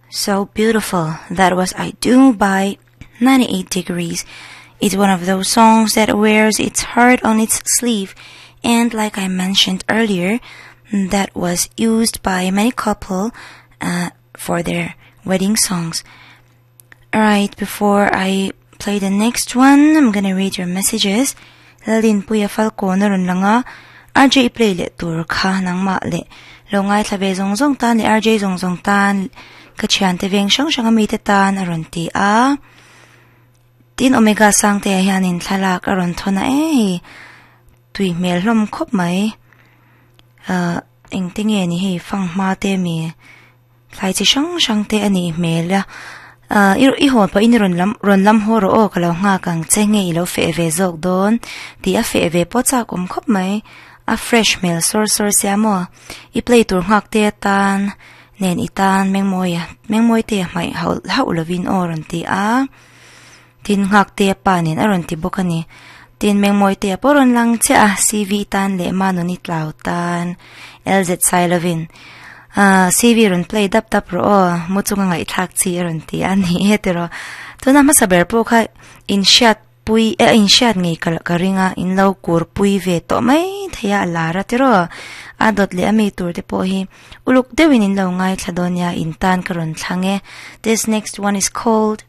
So beautiful. That was I Do by 98 Degrees. It's one of those songs that wears its heart on its sleeve, and like I mentioned earlier, that was used by many couple for their wedding songs. Alright, before I play the next one, I'm gonna read your messages. Lalin Puya Falco naron lang nga, RJ play le tour ka nang ma le. Longay tlabe zong tan le RJ zong tan. Kachian te veng shang shang amite tan aron ti a. Tin omega sang te hianin thalak aron thona tui mel hlom khop mai. Eng tinge ni hei fang ma te mi. Thlai chi shang te ani mel la. I hon pa in ron lam horo o kalaw nga kang chenge ilo fe ve zok don. Ti a fe ve po cha kom khop mai. A fresh mel sor siya mo. I play tur ngak te tan. Nen itan mengmoy te mai haulovin oron ti a. Tin ngak te panin aron ti bokani. Tin mengmoy te poron lang che a CV tan le manonit lautan. LZ Silovin. CV ron play dap ro mutunga nga itlak chi aron ti ani hetero. To na masaber po ka in shot ngay karinga in law kur pui ve to may thaya lara tiro. Adot le amay tur te po hi. Uluk dewin in law ngay tladonya in tan karon tlange. This next one is called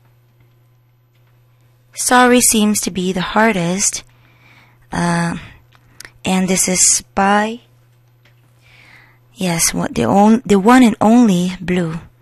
Sorry Seems to Be the Hardest. And this is by, yes, the one and only Blue.